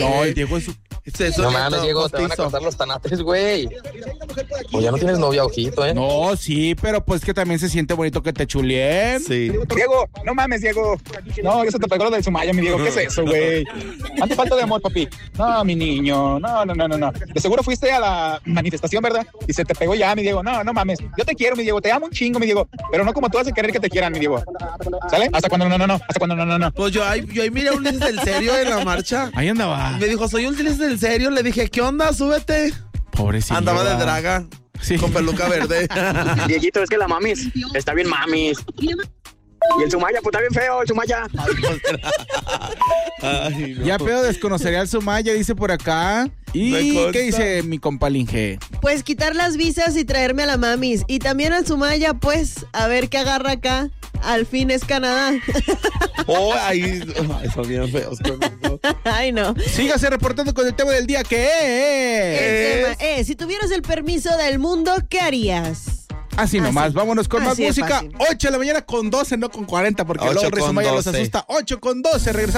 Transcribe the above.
No, el Diego es su... No mames, Diego, te van a cortar los tanates, güey. Pues ya no tienes novia, ojito, ¿eh? No, sí, pero pues que también se siente bonito que te chuleen. Sí. Diego, no mames, Diego. No, eso te pegó lo del Sumaya, mi Diego. ¿Qué es eso, güey? Ante falta de amor, papi. No, mi niño. No. De seguro fuiste a la manifestación, ¿verdad? Y se te pegó ya, mi Diego. No mames. Yo te quiero, mi Diego. Te amo un chingo, mi Diego. Pero no como tú haces querer que te quieran, mi Diego. ¿Sale? Hasta cuando no. Hasta cuando no. Pues yo ahí miré a Ulises del Serio en la marcha. Ahí andaba. Me dijo, soy Ulises del Serio. Le dije, ¿qué onda? Súbete. Pobrecito. Andaba de draga. Sí. Con peluca verde. Dieguito, es que la mamis está bien mamis. Y el Sumaya, pues está bien feo, el Sumaya. Ay, no. Ya pedo desconocería al Sumaya, dice por acá. ¿Y Me consta. qué dice mi compa Linge? Pues quitar las visas y traerme a la mamis. Y también al Sumaya, pues, a ver qué agarra acá. Al fin es Canadá. Oh, ahí son bien feos conmigo. Ay, no. Sígase reportando con el tema del día que El es... tema es, si tuvieras el permiso del mundo, ¿qué harías? Así nomás, vámonos con más Así de música. fácil. 8 de la mañana con 12, no con 40, porque 8 luego con Resumaya los 12. asusta. 8 con 12, regresamos.